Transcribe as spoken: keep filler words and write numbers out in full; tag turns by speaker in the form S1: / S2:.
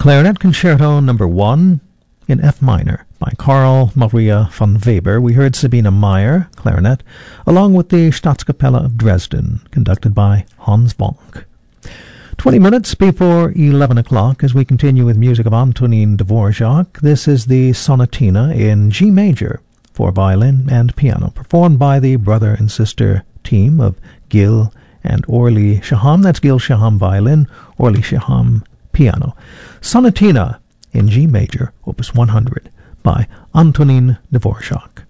S1: Clarinet Concerto Number one in F minor by Carl Maria von Weber. We heard Sabina Meyer, clarinet, along with the Staatskapelle of Dresden, conducted by Hans Bonk. Twenty minutes before eleven o'clock as we continue with music of Antonin Dvorak. This is the Sonatina in G major for violin and piano, performed by the brother and sister team of Gil and Orly Shaham. That's Gil Shaham violin, Orly Shaham piano. Sonatina in G major, opus one hundred, by Antonin Dvorak.